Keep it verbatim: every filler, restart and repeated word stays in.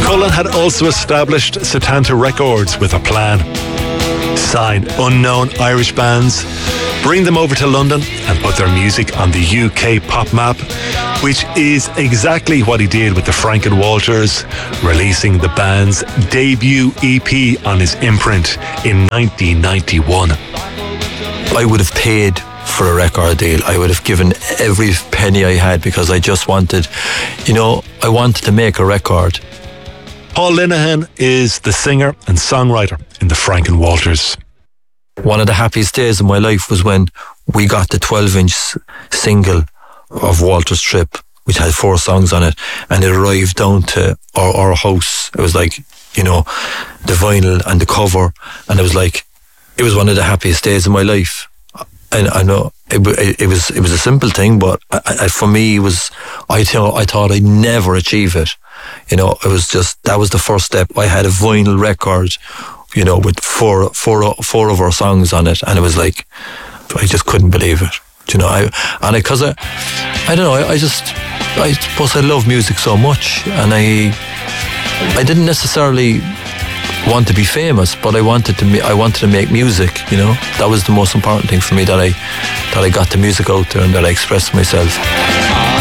Cullen had also established Setanta Records with a plan. Sign unknown Irish bands, bring them over to London and put their music on the U K pop map, which is exactly what he did with the Franken Walters, releasing the band's debut E P on his imprint in nineteen ninety-one. I would have paid for a record deal. I would have given every penny I had because I just wanted, you know, I wanted to make a record. Paul Linehan is the singer and songwriter in the Franken Walters. One of the happiest days of my life was when we got the twelve inch single of Walter's Trip, which had four songs on it, and it arrived down to our, our house. It was like, you know, the vinyl and the cover, and it was like, it was one of the happiest days of my life. And I know it, it, it was it was a simple thing, but I, I, for me, it was I thought I thought I'd never achieve it. You know, it was just, that was the first step. I had a vinyl record, you know, with four four four of our songs on it, and it was like, I just couldn't believe it. You know, I and because I, I, I don't know, I, I just, I suppose I love music so much, and I, I didn't necessarily want to be famous, but I wanted to, I wanted to make music. You know, that was the most important thing for me, that I, that I got the music out there and that I expressed myself.